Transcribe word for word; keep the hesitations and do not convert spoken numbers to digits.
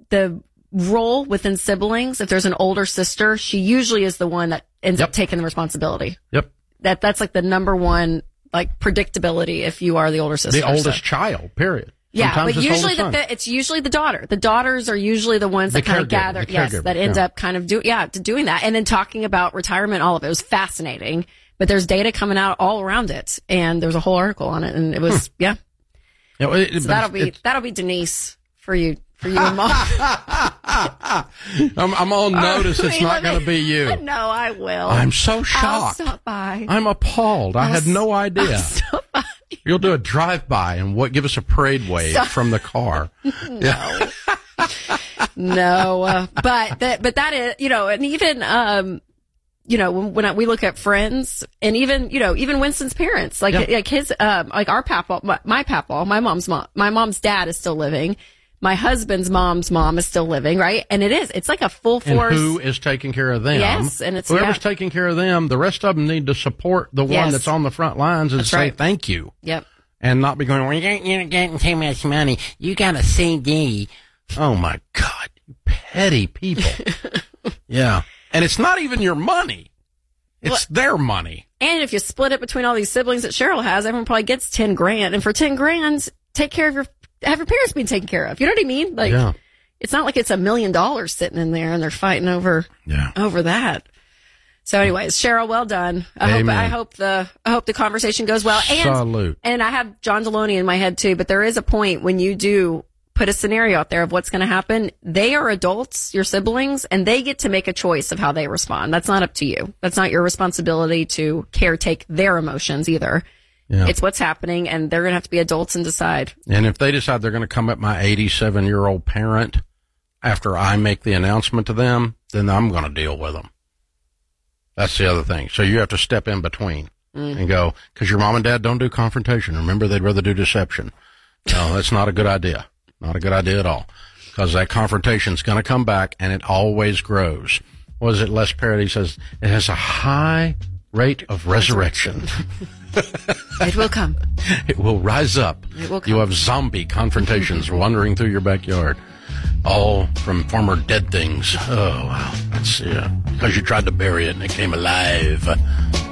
the role within siblings, if there's an older sister, she usually is the one that ends Yep. up taking the responsibility. Yep. That That's like the number one, like, predictability if you are the older sister. The oldest So- child, period. Yeah, Sometimes but it's usually the the, son. it's usually the daughter. The daughters are usually the ones that The kind of caregiver, gather, the yes, caregiver, that end yeah. up kind of do, yeah, to doing that. And then talking about retirement, all of it. It was fascinating. But there's data coming out all around it, and there's a whole article on it, and it was, Hmm. yeah. Yeah, well, it- So but that'll be it's- that'll be Denise for you, for you and Mom. I'm, I'm on notice. It's Wait, not let me- going to be you. No, I will. I'm so I'll shocked. stop by. I'm appalled. I I'll had no s- idea. I'll stop by. You'll do a drive-by and what? Give us a parade wave So- from the car. No. No, uh, but that, but that is, you know, and even, um, you know, when, when I, we look at friends and even, you know, even Winston's parents, like, Yeah. like his, um, like our papa, my, my papa, my mom's mom, my mom's dad is still living. My husband's mom's mom is still living, right? And it is, it's like a full And force. who is taking care of them? Yes, and it's- whoever's yeah. taking care of them. The rest of them need to support the one Yes. that's on the front lines and That's say right. thank you, Yep. and not be going, well, you're, you're getting too much money. You got a C D. Oh my God, you petty people. Yeah, and it's not even your money; it's their money. And if you split it between all these siblings that Cheryl has, everyone probably gets ten grand. And for ten grand, take care of your, have your parents being taken care of. You know what I mean? Like, Yeah. it's not like it's a million dollars sitting in there and they're fighting over, Yeah. over that. So anyways, Cheryl, well done. I hope, Amen. I hope the, I hope the conversation goes well. And, Salute. and I have John Deloney in my head too, but there is a point when you do put a scenario out there of what's going to happen. They are adults, your siblings, and they get to make a choice of how they respond. That's not up to you. That's not your responsibility to caretake their emotions either. Yeah. It's what's happening, and they're going to have to be adults and decide. And if they decide they're going to come at my eighty-seven-year-old parent after I make the announcement to them, then I'm going to deal with them. That's the other thing. So you have to step in between Mm. and go, because your mom and dad don't do confrontation. Remember, they'd rather do deception. No, that's not a good idea. Not a good idea at all. Because that confrontation's going to come back, and it always grows. What is it? Les Parody says, it has a high rate of resurrection. It will come. It will rise up. It will come. You have zombie confrontations wandering through your backyard, all from former dead things. Oh, wow. That's, yeah, because you tried to bury it and it came alive.